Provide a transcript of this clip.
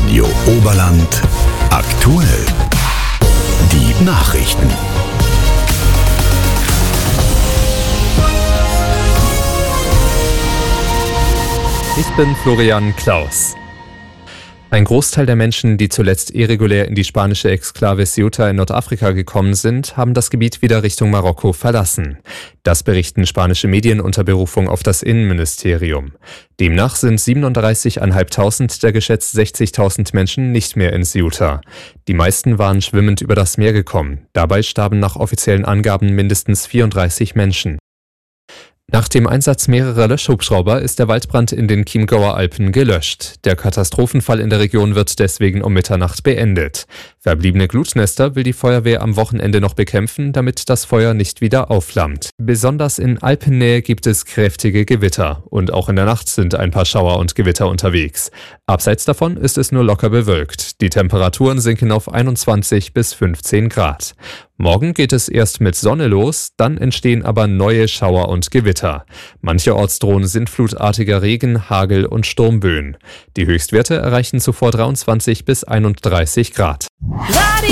Radio Oberland aktuell. Die Nachrichten. Ich bin Florian Klaus. Ein Großteil der Menschen, die zuletzt irregulär in die spanische Exklave Ceuta in Nordafrika gekommen sind, haben das Gebiet wieder Richtung Marokko verlassen. Das berichten spanische Medien unter Berufung auf das Innenministerium. Demnach sind 37.500 der geschätzt 60.000 Menschen nicht mehr in Ceuta. Die meisten waren schwimmend über das Meer gekommen. Dabei starben nach offiziellen Angaben mindestens 34 Menschen. Nach dem Einsatz mehrerer Löschhubschrauber ist der Waldbrand in den Chiemgauer Alpen gelöscht. Der Katastrophenfall in der Region wird deswegen um Mitternacht beendet. Verbliebene Glutnester will die Feuerwehr am Wochenende noch bekämpfen, damit das Feuer nicht wieder aufflammt. Besonders in Alpennähe gibt es kräftige Gewitter und auch in der Nacht sind ein paar Schauer und Gewitter unterwegs. Abseits davon ist es nur locker bewölkt. Die Temperaturen sinken auf 21 bis 15 Grad. Morgen geht es erst mit Sonne los, dann entstehen aber neue Schauer und Gewitter. Mancherorts drohen sintflutartiger Regen, Hagel und Sturmböen. Die Höchstwerte erreichen zuvor 23 bis 31 Grad.